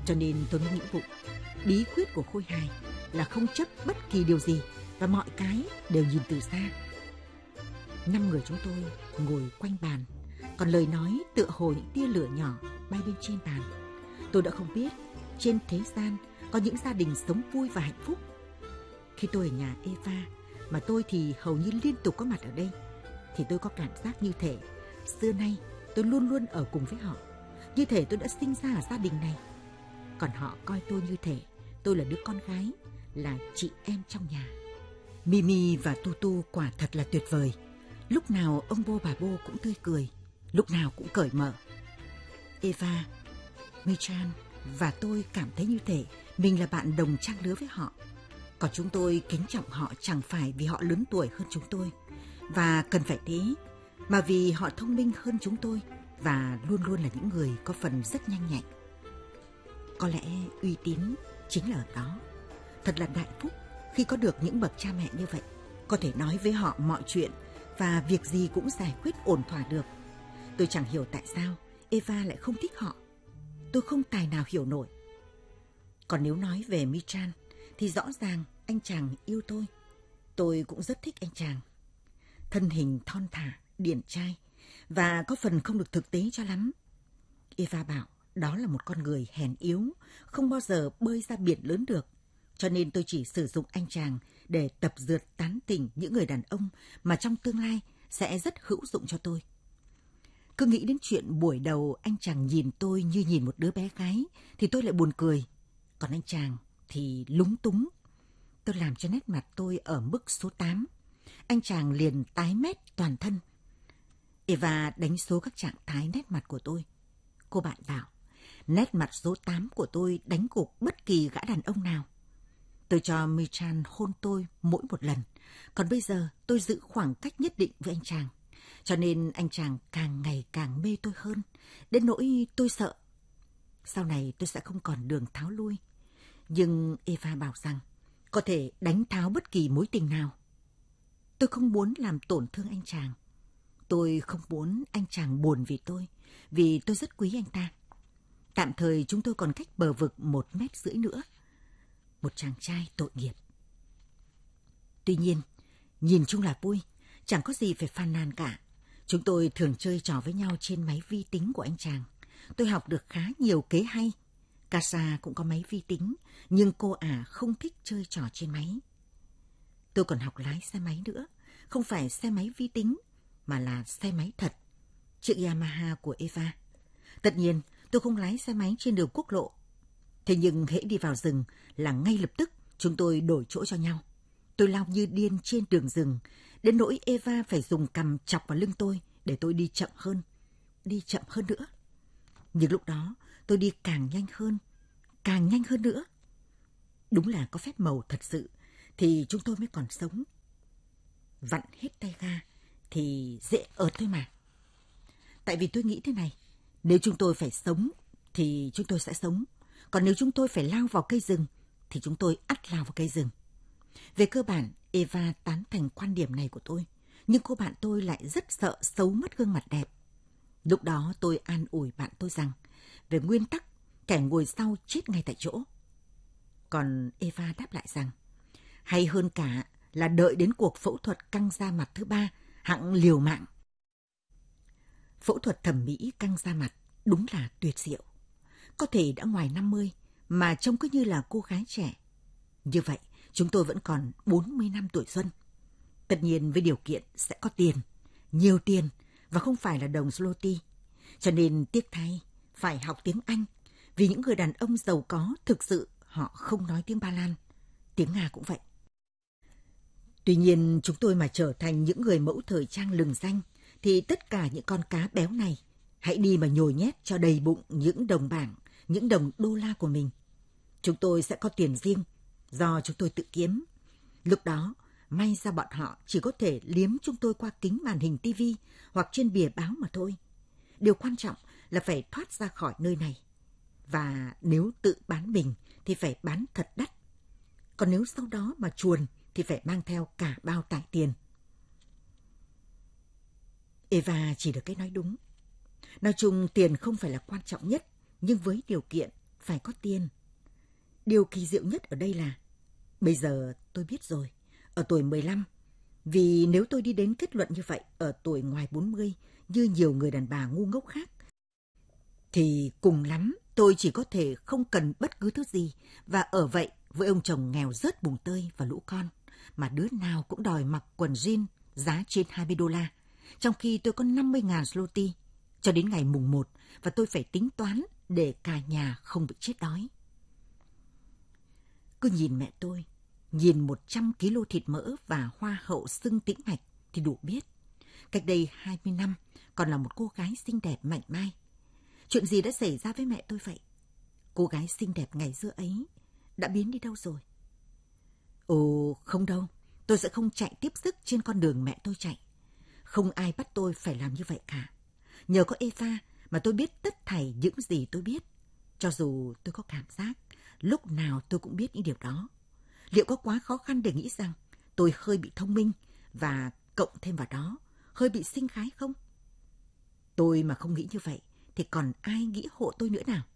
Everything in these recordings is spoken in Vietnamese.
Cho nên tôi mới nghĩ bụng, bí quyết của khôi hài là không chấp bất kỳ điều gì và mọi cái đều nhìn từ xa. 5 người chúng tôi ngồi quanh bàn, còn lời nói tựa hồ những tia lửa nhỏ bay bên trên bàn. Tôi đã không biết trên thế gian có những gia đình sống vui và hạnh phúc. Khi tôi ở nhà Eva, mà tôi thì hầu như liên tục có mặt ở đây, thì tôi có cảm giác như thể xưa nay tôi luôn luôn ở cùng với họ, như thể tôi đã sinh ra ở gia đình này. Còn họ coi tôi như thể tôi là đứa con gái, là chị em trong nhà. Mimi và Tutu quả thật là tuyệt vời. Lúc nào ông Bô bà Bô cũng tươi cười, lúc nào cũng cởi mở. Eva, Michan và tôi cảm thấy như thể mình là bạn đồng trang lứa với họ. Còn chúng tôi kính trọng họ chẳng phải vì họ lớn tuổi hơn chúng tôi, và cần phải thế, mà vì họ thông minh hơn chúng tôi và luôn luôn là những người có phần rất nhanh nhạy. Có lẽ uy tín chính là ở đó. Thật là đại phúc khi có được những bậc cha mẹ như vậy, có thể nói với họ mọi chuyện và việc gì cũng giải quyết ổn thỏa được. Tôi chẳng hiểu tại sao Eva lại không thích họ. Tôi không tài nào hiểu nổi. Còn nếu nói về Michan thì rõ ràng anh chàng yêu tôi. Tôi cũng rất thích anh chàng. Thân hình thon thả, điển trai và có phần không được thực tế cho lắm. Eva bảo đó là một con người hèn yếu, không bao giờ bơi ra biển lớn được. Cho nên tôi chỉ sử dụng anh chàng để tập dượt tán tỉnh những người đàn ông mà trong tương lai sẽ rất hữu dụng cho tôi. Cứ nghĩ đến chuyện buổi đầu anh chàng nhìn tôi như nhìn một đứa bé gái thì tôi lại buồn cười. Còn anh chàng thì lúng túng. Tôi làm cho nét mặt tôi ở mức số 8. Anh chàng liền tái mét toàn thân. Eva đánh số các trạng thái nét mặt của tôi. Cô bạn bảo, nét mặt số 8 của tôi đánh gục bất kỳ gã đàn ông nào. Tôi cho Michan hôn tôi mỗi một lần, còn bây giờ tôi giữ khoảng cách nhất định với anh chàng. Cho nên anh chàng càng ngày càng mê tôi hơn, đến nỗi tôi sợ. Sau này tôi sẽ không còn đường tháo lui. Nhưng Eva bảo rằng có thể đánh tháo bất kỳ mối tình nào. Tôi không muốn làm tổn thương anh chàng. Tôi không muốn anh chàng buồn vì tôi rất quý anh ta. Tạm thời chúng tôi còn cách bờ vực 1,5 mét nữa. Một chàng trai tội nghiệp. Tuy nhiên, nhìn chung là vui, chẳng có gì phải phàn nàn cả. Chúng tôi thường chơi trò với nhau trên máy vi tính của anh chàng. Tôi học được khá nhiều kế hay. Casa cũng có máy vi tính, nhưng cô ả không thích chơi trò trên máy. Tôi còn học lái xe máy nữa, không phải xe máy vi tính, mà là xe máy thật, chiếc Yamaha của Eva. Tất nhiên, tôi không lái xe máy trên đường quốc lộ. Thế nhưng hễ đi vào rừng là ngay lập tức chúng tôi đổi chỗ cho nhau. Tôi lao như điên trên đường rừng, đến nỗi Eva phải dùng cằm chọc vào lưng tôi để tôi đi chậm hơn nữa. Nhưng lúc đó tôi đi càng nhanh hơn nữa. Đúng là có phép màu thật sự thì chúng tôi mới còn sống. Vặn hết tay ga thì dễ ợt thôi mà. Tại vì tôi nghĩ thế này, nếu chúng tôi phải sống thì chúng tôi sẽ sống. Còn nếu chúng tôi phải lao vào cây rừng thì chúng tôi ắt lao vào cây rừng. Về cơ bản, Eva tán thành quan điểm này của tôi, nhưng cô bạn tôi lại rất sợ xấu mất gương mặt đẹp. Lúc đó tôi an ủi bạn tôi rằng, về nguyên tắc, kẻ ngồi sau chết ngay tại chỗ. Còn Eva đáp lại rằng, hay hơn cả là đợi đến cuộc phẫu thuật căng da mặt thứ 3, hẵng liều mạng. Phẫu thuật thẩm mỹ căng da mặt đúng là tuyệt diệu. Có thể đã ngoài 50 mà trông cứ như là cô gái trẻ. Như vậy, chúng tôi vẫn còn 40 năm tuổi xuân. Tất nhiên với điều kiện sẽ có tiền, nhiều tiền và không phải là đồng zloty. Cho nên tiếc thay, phải học tiếng Anh. Vì những người đàn ông giàu có thực sự họ không nói tiếng Ba Lan. Tiếng Nga cũng vậy. Tuy nhiên chúng tôi mà trở thành những người mẫu thời trang lừng danh thì tất cả những con cá béo này hãy đi mà nhồi nhét cho đầy bụng những đồng bảng, những đồng đô la của mình. Chúng tôi sẽ có tiền riêng do chúng tôi tự kiếm. Lúc đó, may ra bọn họ chỉ có thể liếm chúng tôi qua kính màn hình tivi hoặc trên bìa báo mà thôi. Điều quan trọng là phải thoát ra khỏi nơi này. Và nếu tự bán mình thì phải bán thật đắt. Còn nếu sau đó mà chuồn thì phải mang theo cả bao tải tiền. Eva chỉ được cái nói đúng. Nói chung tiền không phải là quan trọng nhất, nhưng với điều kiện phải có tiền. Điều kỳ diệu nhất ở đây là, bây giờ tôi biết rồi, ở tuổi 15, vì nếu tôi đi đến kết luận như vậy ở tuổi ngoài 40, như nhiều người đàn bà ngu ngốc khác, thì cùng lắm tôi chỉ có thể không cần bất cứ thứ gì và ở vậy với ông chồng nghèo rớt bùng tơi và lũ con, mà đứa nào cũng đòi mặc quần jean giá trên $20, trong khi tôi có 50.000 zloty cho đến ngày mùng 1 và tôi phải tính toán để cả nhà không bị chết đói. Cứ nhìn mẹ tôi, nhìn 100 kg thịt mỡ và hoa hậu xưng tĩnh mạch thì đủ biết. Cách đây 20 năm, còn là một cô gái xinh đẹp mảnh mai. Chuyện gì đã xảy ra với mẹ tôi vậy? Cô gái xinh đẹp ngày xưa ấy đã biến đi đâu rồi? Ồ, không đâu. Tôi sẽ không chạy tiếp sức trên con đường mẹ tôi chạy. Không ai bắt tôi phải làm như vậy cả. Nhờ có Eva mà tôi biết tất thảy những gì tôi biết. Cho dù tôi có cảm giác, lúc nào tôi cũng biết những điều đó. Liệu có quá khó khăn để nghĩ rằng tôi hơi bị thông minh và cộng thêm vào đó, hơi bị xinh khái không? Tôi mà không nghĩ như vậy, thì còn ai nghĩ hộ tôi nữa nào?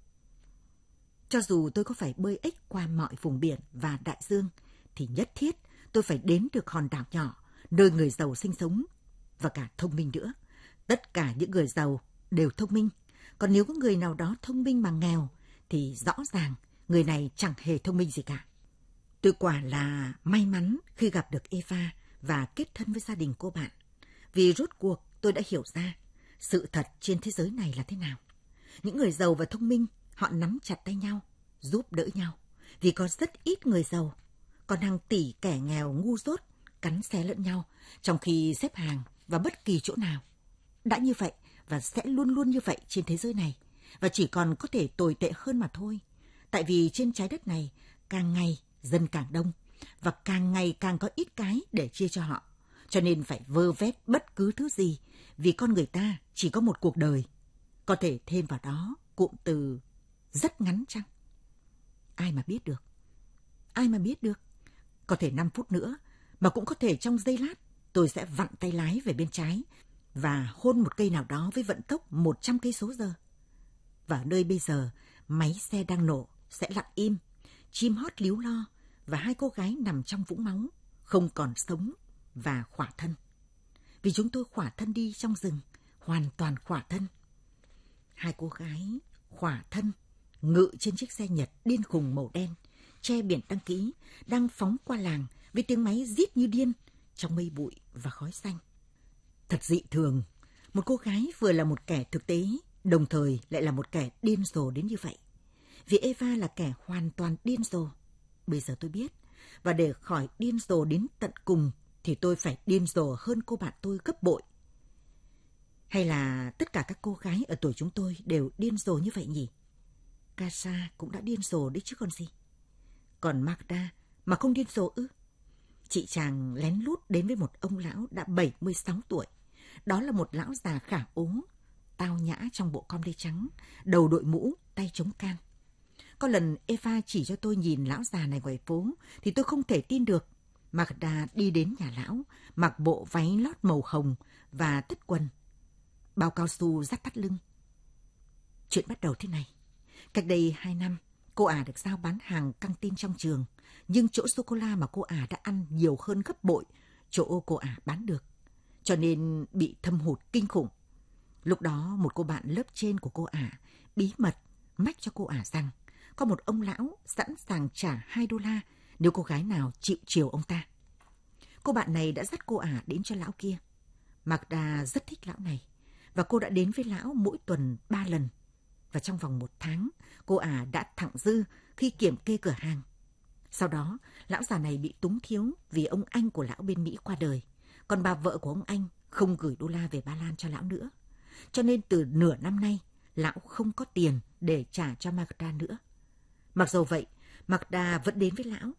Cho dù tôi có phải bơi ếch qua mọi vùng biển và đại dương, thì nhất thiết tôi phải đến được hòn đảo nhỏ, nơi người giàu sinh sống, và cả thông minh nữa. Tất cả những người giàu đều thông minh, còn nếu có người nào đó thông minh mà nghèo, thì rõ ràng người này chẳng hề thông minh gì cả. Tôi quả là may mắn khi gặp được Eva và kết thân với gia đình cô bạn, vì rốt cuộc tôi đã hiểu ra sự thật trên thế giới này là thế nào. Những người giàu và thông minh, họ nắm chặt tay nhau, giúp đỡ nhau, vì có rất ít người giàu, còn hàng tỷ kẻ nghèo ngu dốt cắn xé lẫn nhau trong khi xếp hàng vào bất kỳ chỗ nào. Đã như vậy và sẽ luôn luôn như vậy trên thế giới này, và chỉ còn có thể tồi tệ hơn mà thôi. Tại vì trên trái đất này càng ngày dân càng đông và càng ngày càng có ít cái để chia cho họ, cho nên phải vơ vét bất cứ thứ gì, vì con người ta chỉ có một cuộc đời. Có thể thêm vào đó cụm từ rất ngắn chăng? Ai mà biết được? Ai mà biết được? Có thể 5 phút nữa, mà cũng có thể trong giây lát tôi sẽ vặn tay lái về bên trái và hôn một cây nào đó với vận tốc 100 cây số giờ. Và ở nơi bây giờ, máy xe đang nổ sẽ lặng im, chim hót líu lo và hai cô gái nằm trong vũng máu, không còn sống và khỏa thân. Vì chúng tôi khỏa thân đi trong rừng, hoàn toàn khỏa thân. Hai cô gái khỏa thân ngự trên chiếc xe Nhật điên khùng màu đen, che biển đăng ký, đang phóng qua làng với tiếng máy rít như điên trong mây bụi và khói xanh. Thật dị thường, một cô gái vừa là một kẻ thực tế, đồng thời lại là một kẻ điên rồ đến như vậy. Vì Eva là kẻ hoàn toàn điên rồ. Bây giờ tôi biết, và để khỏi điên rồ đến tận cùng thì tôi phải điên rồ hơn cô bạn tôi gấp bội. Hay là tất cả các cô gái ở tuổi chúng tôi đều điên rồ như vậy nhỉ? Casa cũng đã điên rồ đấy chứ còn gì. Còn Magda mà không điên rồ ư? Chị chàng lén lút đến với một ông lão đã 76 tuổi. Đó là một lão già khả ố, tao nhã trong bộ com lê trắng, đầu đội mũ, tay chống can. Có lần Eva chỉ cho tôi nhìn lão già này ngoài phố thì tôi không thể tin được. Magda đi đến nhà lão, mặc bộ váy lót màu hồng và tất quần, bao cao su dắt thắt lưng. Chuyện bắt đầu thế này. Cách đây 2 năm, cô ả được giao bán hàng căng tin trong trường, nhưng chỗ sô-cô-la mà cô ả đã ăn nhiều hơn gấp bội chỗ cô ả bán được, cho nên bị thâm hụt kinh khủng. Lúc đó một cô bạn lớp trên của cô ả bí mật mách cho cô ả rằng có một ông lão sẵn sàng trả $2 nếu cô gái nào chịu chiều ông ta. Cô bạn này đã dắt cô ả đến cho lão kia. Magda rất thích lão này, và cô đã đến với lão mỗi tuần 3 lần. Và trong vòng 1 tháng, cô ả đã thặng dư khi kiểm kê cửa hàng. Sau đó, lão già này bị túng thiếu vì ông anh của lão bên Mỹ qua đời, còn bà vợ của ông anh không gửi đô la về Ba Lan cho lão nữa. Cho nên từ nửa năm nay, lão không có tiền để trả cho Magda nữa. Mặc dù vậy, Magda vẫn đến với lão.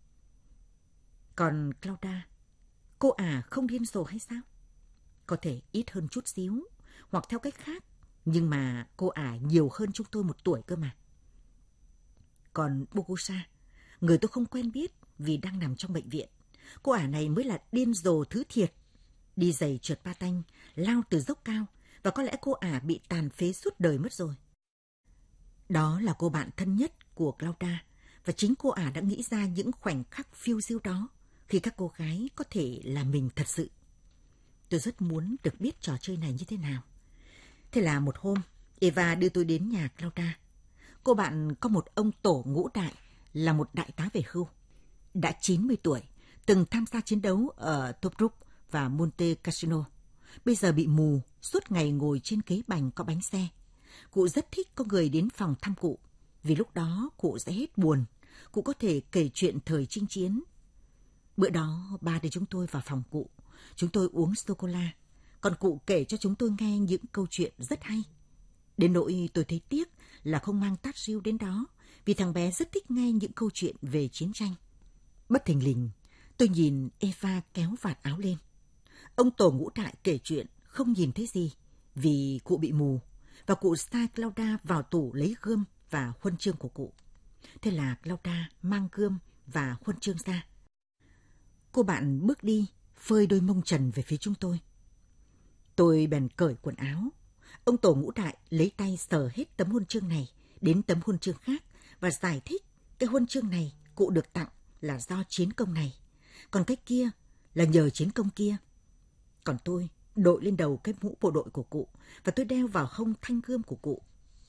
Còn Claudia, cô ả không điên rồ hay sao? Có thể ít hơn chút xíu, hoặc theo cách khác, nhưng mà cô ả nhiều hơn chúng tôi 1 tuổi cơ mà. Còn Bogusa, người tôi không quen biết vì đang nằm trong bệnh viện, cô ả này mới là điên rồ thứ thiệt. Đi giày trượt patin, lao từ dốc cao, và có lẽ cô ả bị tàn phế suốt đời mất rồi. Đó là cô bạn thân nhất của Claudia, và chính cô ả đã nghĩ ra những khoảnh khắc phiêu diêu đó khi các cô gái có thể là mình thật sự. Tôi rất muốn được biết trò chơi này như thế nào. Thế là một hôm, Eva đưa tôi đến nhà Claudia. Cô bạn có một ông tổ ngũ đại, là một đại tá về hưu. Đã 90 tuổi, từng tham gia chiến đấu ở Tobruk và Monte Cassino. Bây giờ bị mù, suốt ngày ngồi trên ghế bành có bánh xe. Cụ rất thích có người đến phòng thăm cụ, vì lúc đó cụ sẽ hết buồn. Cụ có thể kể chuyện thời chinh chiến. Bữa đó, ba đưa chúng tôi vào phòng cụ. Chúng tôi uống sô-cô-la, còn cụ kể cho chúng tôi nghe những câu chuyện rất hay. Đến nỗi tôi thấy tiếc là không mang tát riêu đến đó, vì thằng bé rất thích nghe những câu chuyện về chiến tranh. Bất thình lình, tôi nhìn Eva kéo vạt áo lên. Ông tổ ngũ đại kể chuyện không nhìn thấy gì, vì cụ bị mù, và cụ sai Claudia vào tủ lấy gươm và huân chương của cụ. Thế là Claudia mang gươm và huân chương ra. Cô bạn bước đi, phơi đôi mông trần về phía chúng tôi. Tôi bèn cởi quần áo. Ông tổ ngũ đại lấy tay sờ hết tấm huân chương này đến tấm huân chương khác và giải thích cái huân chương này cụ được tặng là do chiến công này, còn cái kia là nhờ chiến công kia. Còn tôi đội lên đầu cái mũ bộ đội của cụ và tôi đeo vào hông thanh gươm của cụ.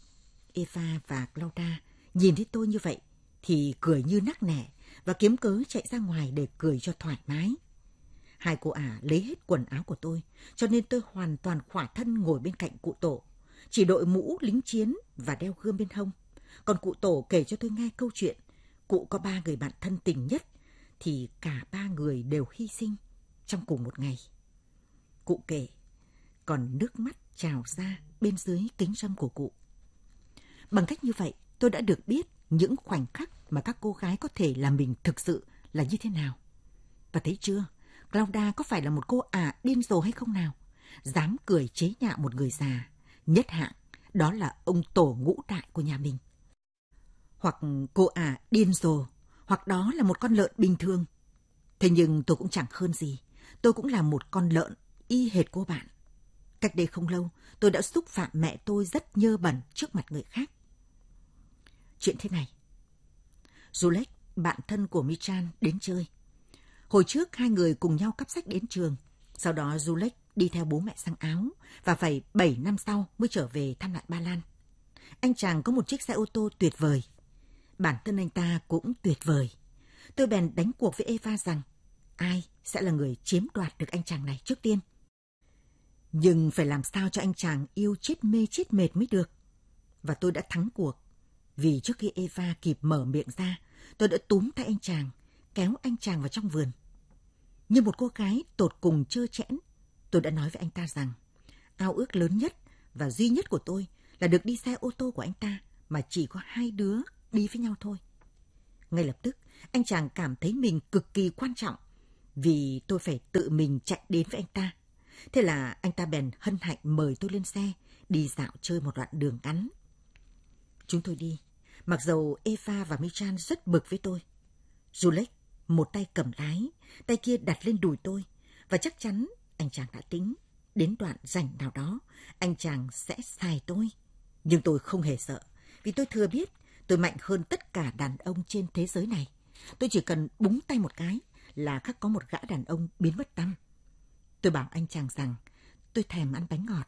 Eva và Claudia nhìn thấy tôi như vậy thì cười như nắc nẻ và kiếm cớ chạy ra ngoài để cười cho thoải mái. Hai cô ả lấy hết quần áo của tôi, cho nên tôi hoàn toàn khỏa thân ngồi bên cạnh cụ tổ, chỉ đội mũ lính chiến và đeo gươm bên hông. Còn cụ tổ kể cho tôi nghe câu chuyện cụ có 3 người bạn thân tình nhất, thì cả 3 người đều hy sinh trong cùng một ngày. Cụ kể, còn nước mắt trào ra bên dưới kính râm của cụ. Bằng cách như vậy, tôi đã được biết những khoảnh khắc mà các cô gái có thể làm mình thực sự là như thế nào. Và thấy chưa, Claudia có phải là một cô ả điên rồ hay không nào? Dám cười chế nhạo một người già, nhất hạng, đó là ông tổ ngũ đại của nhà mình. Hoặc cô ả điên rồ, hoặc đó là một con lợn bình thường. Thế nhưng tôi cũng chẳng hơn gì, tôi cũng là một con lợn y hệt cô bạn. Cách đây không lâu, tôi đã xúc phạm mẹ tôi rất nhơ bẩn trước mặt người khác. Chuyện thế này. Zulek, bạn thân của Michan, đến chơi. Hồi trước hai người cùng nhau cắp sách đến trường. Sau đó Zulek đi theo bố mẹ sang Áo và phải 7 năm sau mới trở về thăm lại Ba Lan. Anh chàng có một chiếc xe ô tô tuyệt vời. Bản thân anh ta cũng tuyệt vời. Tôi bèn đánh cuộc với Eva rằng ai sẽ là người chiếm đoạt được anh chàng này trước tiên. Nhưng phải làm sao cho anh chàng yêu chết mê chết mệt mới được. Và tôi đã thắng cuộc. Vì trước khi Eva kịp mở miệng ra, tôi đã túm tay anh chàng, kéo anh chàng vào trong vườn. Như một cô gái tột cùng trơ trẽn, tôi đã nói với anh ta rằng ao ước lớn nhất và duy nhất của tôi là được đi xe ô tô của anh ta, mà chỉ có 2 đứa đi với nhau thôi. Ngay lập tức, anh chàng cảm thấy mình cực kỳ quan trọng, vì tôi phải tự mình chạy đến với anh ta. Thế là anh ta bèn hân hạnh mời tôi lên xe, đi dạo chơi một đoạn đường ngắn. Chúng tôi đi, mặc dầu Eva và Michan rất bực với tôi. Zulek một tay cầm lái, tay kia đặt lên đùi tôi, và chắc chắn anh chàng đã tính, đến đoạn rảnh nào đó, anh chàng sẽ xài tôi. Nhưng tôi không hề sợ, vì tôi thừa biết tôi mạnh hơn tất cả đàn ông trên thế giới này. Tôi chỉ cần búng tay một cái là khắc có một gã đàn ông biến mất tăm. Tôi bảo anh chàng rằng tôi thèm ăn bánh ngọt.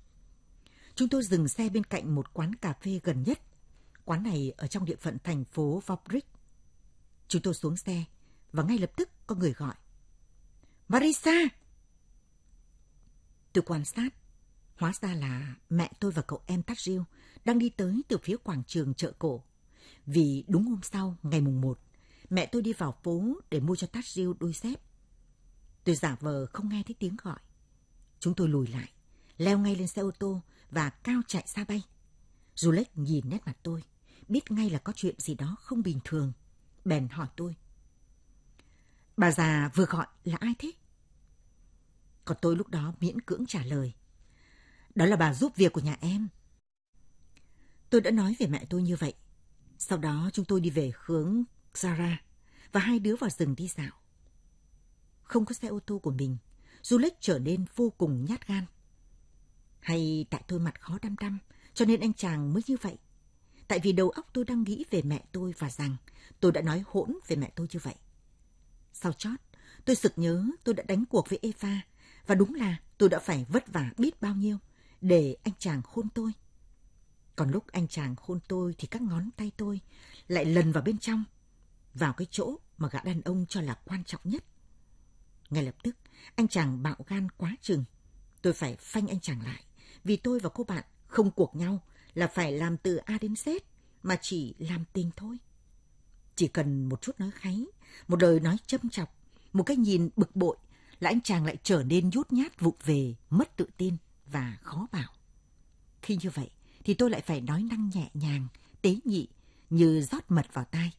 Chúng tôi dừng xe bên cạnh một quán cà phê gần nhất. Quán này ở trong địa phận thành phố Vobrik. Chúng tôi xuống xe và ngay lập tức có người gọi. Marisa! Tôi quan sát. Hóa ra là mẹ tôi và cậu em Tadril đang đi tới từ phía quảng trường chợ cổ. Vì đúng hôm sau, ngày mùng 1, mẹ tôi đi vào phố để mua cho Tadril đôi dép. Tôi giả vờ không nghe thấy tiếng gọi. Chúng tôi lùi lại, leo ngay lên xe ô tô và cao chạy xa bay. Zulek nhìn nét mặt tôi, biết ngay là có chuyện gì đó không bình thường. Bèn hỏi tôi. Bà già vừa gọi là ai thế? Còn tôi lúc đó miễn cưỡng trả lời. Đó là bà giúp việc của nhà em. Tôi đã nói về mẹ tôi như vậy. Sau đó chúng tôi đi về hướng Zara và hai đứa vào rừng đi dạo. Không có xe ô tô của mình, Zulek trở nên vô cùng nhát gan. Hay tại tôi mặt khó đăm đăm, cho nên anh chàng mới như vậy. tại vì đầu óc tôi đang nghĩ về mẹ tôi và rằng tôi đã nói hỗn về mẹ tôi như vậy. Sau chót, tôi sực nhớ tôi đã đánh cuộc với Eva, và đúng là tôi đã phải vất vả biết bao nhiêu để anh chàng hôn tôi. Còn lúc anh chàng hôn tôi thì các ngón tay tôi lại lần vào bên trong, vào cái chỗ mà gã đàn ông cho là quan trọng nhất. Ngay lập tức, anh chàng bạo gan quá chừng. Tôi phải phanh anh chàng lại, vì tôi và cô bạn không cuộc nhau là phải làm từ A đến Z, mà chỉ làm tình thôi. Chỉ cần một chút nói kháy, một lời nói châm chọc, một cái nhìn bực bội là anh chàng lại trở nên nhút nhát vụng về, mất tự tin và khó bảo. Khi như vậy thì tôi lại phải nói năng nhẹ nhàng, tế nhị như rót mật vào tai.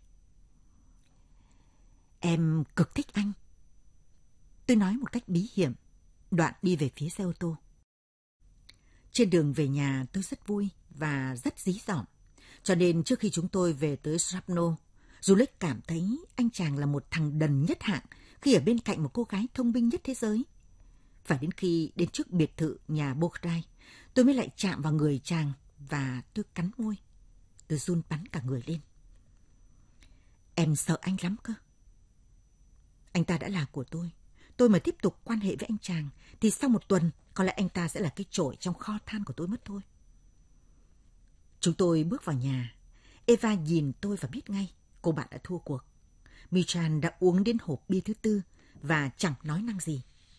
Em cực thích anh. Tôi nói một cách bí hiểm, đoạn đi về phía xe ô tô. Trên đường về nhà tôi rất vui và rất dí dỏm. Cho nên trước khi chúng tôi về tới Shrapnel, Juliet cảm thấy anh chàng là một thằng đần nhất hạng khi ở bên cạnh một cô gái thông minh nhất thế giới. Phải đến khi đến trước biệt thự nhà Bogday, tôi mới lại chạm vào người chàng và tôi cắn môi. Tôi run bắn cả người lên. Em sợ anh lắm cơ. Anh ta đã là của tôi. Tôi mà tiếp tục quan hệ với anh chàng thì sau một tuần có lẽ anh ta sẽ là cái chổi trong kho than của tôi mất thôi. Chúng tôi bước vào nhà. Eva nhìn tôi và biết ngay cô bạn đã thua cuộc. Michan đã uống đến hộp bia thứ 4 và chẳng nói năng gì.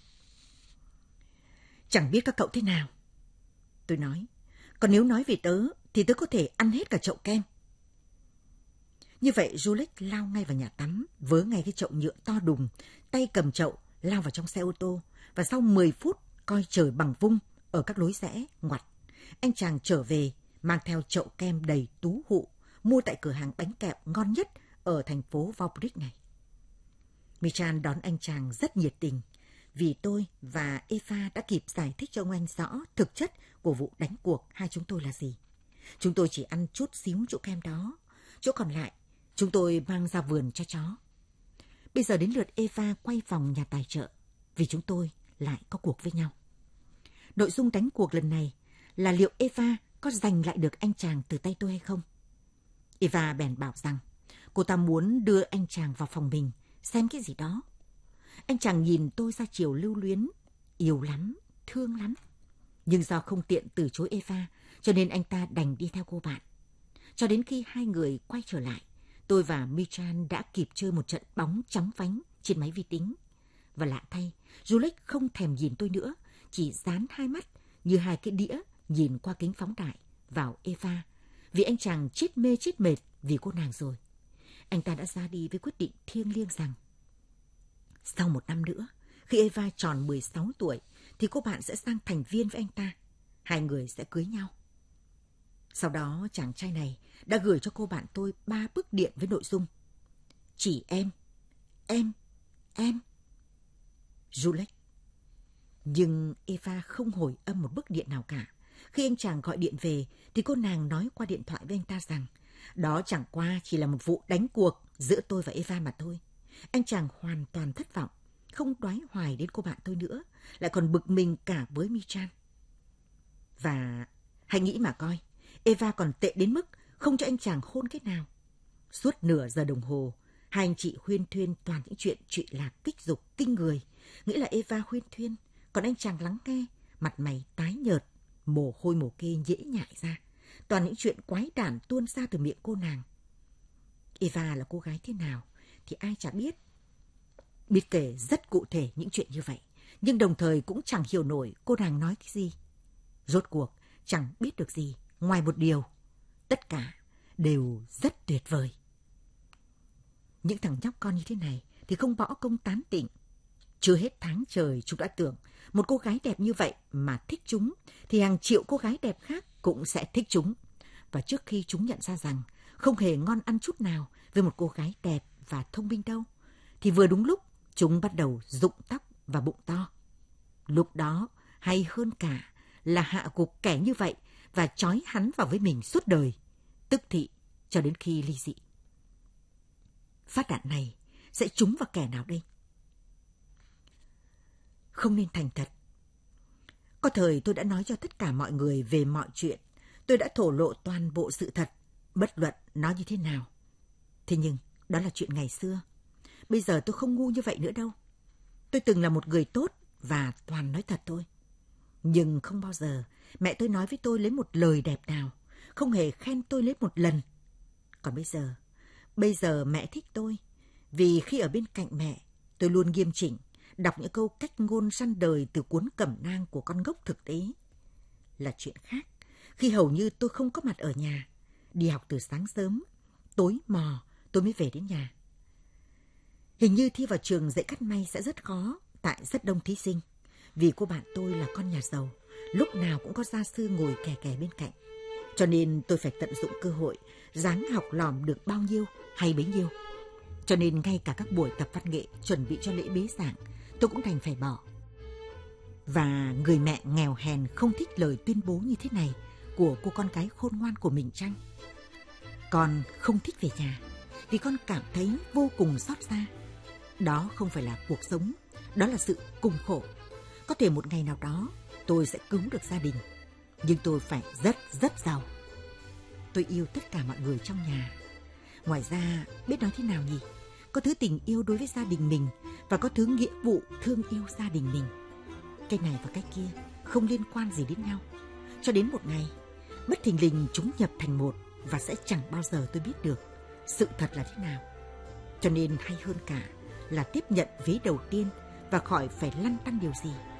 Chẳng biết các cậu thế nào, tôi nói. Còn nếu nói về tớ thì tớ có thể ăn hết cả chậu kem. Như vậy Juliet lao ngay vào nhà tắm, vớ ngay cái chậu nhựa to đùng, tay cầm chậu lao vào trong xe ô tô, và sau 10 phút coi trời bằng vung ở các lối rẽ ngoặt, anh chàng trở về mang theo chậu kem đầy tú hụ mua tại cửa hàng bánh kẹo ngon nhất ở thành phố Vaubric này. Michan đón anh chàng rất nhiệt tình, vì tôi và Eva đã kịp giải thích cho ông anh rõ thực chất của vụ đánh cuộc hai chúng tôi là gì. Chúng tôi chỉ ăn chút xíu chỗ kem đó, chỗ còn lại chúng tôi mang ra vườn cho chó. Bây giờ đến lượt Eva quay vòng nhà tài trợ, vì chúng tôi lại có cuộc với nhau. Nội dung đánh cuộc lần này là liệu Eva có giành lại được anh chàng từ tay tôi hay không. Eva bèn bảo rằng cô ta muốn đưa anh chàng vào phòng mình xem cái gì đó. Anh chàng nhìn tôi ra chiều lưu luyến, yêu lắm, thương lắm. Nhưng do không tiện từ chối Eva, cho nên anh ta đành đi theo cô bạn. Cho đến khi hai người quay trở lại, tôi và Michan đã kịp chơi một trận bóng chóng vánh trên máy vi tính. Và lạ thay, Juliet không thèm nhìn tôi nữa, chỉ dán hai mắt như hai cái đĩa nhìn qua kính phóng đại vào Eva, vì anh chàng chết mê chết mệt vì cô nàng rồi. Anh ta đã ra đi với quyết định thiêng liêng rằng sau 1 năm nữa, khi Eva tròn 16 tuổi, thì cô bạn sẽ sang thành viên với anh ta. Hai người sẽ cưới nhau. Sau đó chàng trai này đã gửi cho cô bạn tôi 3 bức điện với nội dung: chỉ em, Juliet. Nhưng Eva không hồi âm một bức điện nào cả. Khi anh chàng gọi điện về thì cô nàng nói qua điện thoại với anh ta rằng đó chẳng qua chỉ là một vụ đánh cuộc giữa tôi và Eva mà thôi. Anh chàng hoàn toàn thất vọng, không đoái hoài đến cô bạn tôi nữa, lại còn bực mình cả với Michan. Và hãy nghĩ mà coi, Eva còn tệ đến mức không cho anh chàng hôn cái nào. Suốt nửa giờ đồng hồ, hai anh chị huyên thuyên toàn những chuyện trụy lạc kích dục kinh người. Nghĩa là Eva huyên thuyên, còn anh chàng lắng nghe, mặt mày tái nhợt, mồ hôi mồ kê nhễ nhại ra. Toàn những chuyện quái đản tuôn ra từ miệng cô nàng. Eva là cô gái thế nào thì ai chả biết. Biết kể rất cụ thể những chuyện như vậy, nhưng đồng thời cũng chẳng hiểu nổi cô nàng nói cái gì. Rốt cuộc chẳng biết được gì ngoài một điều: tất cả đều rất tuyệt vời. Những thằng nhóc con như thế này thì không bỏ công tán tỉnh. Chưa hết tháng trời chúng đã tưởng một cô gái đẹp như vậy mà thích chúng thì hàng triệu cô gái đẹp khác cũng sẽ thích chúng. Và trước khi chúng nhận ra rằng không hề ngon ăn chút nào với một cô gái đẹp và thông minh đâu, thì vừa đúng lúc chúng bắt đầu rụng tóc và bụng to. Lúc đó hay hơn cả là hạ gục kẻ như vậy và trói hắn vào với mình suốt đời, tức thị cho đến khi ly dị. Phát đạn này sẽ trúng vào kẻ nào đây? Không nên thành thật. Có thời tôi đã nói cho tất cả mọi người về mọi chuyện. Tôi đã thổ lộ toàn bộ sự thật. Bất luận nói như thế nào. Thế nhưng đó là chuyện ngày xưa. Bây giờ tôi không ngu như vậy nữa đâu. Tôi từng là một người tốt và toàn nói thật thôi. Nhưng không bao giờ mẹ tôi nói với tôi lấy một lời đẹp nào, không hề khen tôi lấy một lần. Còn bây giờ mẹ thích tôi, vì khi ở bên cạnh mẹ, tôi luôn nghiêm chỉnh, đọc những câu cách ngôn răn đời từ cuốn cẩm nang của con ngốc thực tế. Là chuyện khác, khi hầu như tôi không có mặt ở nhà, đi học từ sáng sớm, tối mò tôi mới về đến nhà. Hình như thi vào trường dạy cắt may sẽ rất khó, tại rất đông thí sinh. Vì cô bạn tôi là con nhà giàu, lúc nào cũng có gia sư ngồi kè kè bên cạnh. Cho nên tôi phải tận dụng cơ hội, ráng học lỏm được bao nhiêu hay bấy nhiêu. Cho nên ngay cả các buổi tập văn nghệ chuẩn bị cho lễ bế giảng, tôi cũng đành phải bỏ. Và người mẹ nghèo hèn không thích lời tuyên bố như thế này của cô con gái khôn ngoan của mình chăng? Con không thích về nhà vì con cảm thấy vô cùng xót xa. Đó không phải là cuộc sống, đó là sự cùng khổ. Có thể một ngày nào đó tôi sẽ cứu được gia đình, nhưng tôi phải rất giàu. Tôi yêu tất cả mọi người trong nhà. Ngoài ra, biết nói thế nào nhỉ? Có thứ tình yêu đối với gia đình mình và có thứ nghĩa vụ thương yêu gia đình mình. Cái này và cái kia không liên quan gì đến nhau. Cho đến một ngày, bất thình lình chúng nhập thành một và sẽ chẳng bao giờ tôi biết được sự thật là thế nào. Cho nên hay hơn cả là tiếp nhận vế đầu tiên và khỏi phải lăn tăn điều gì.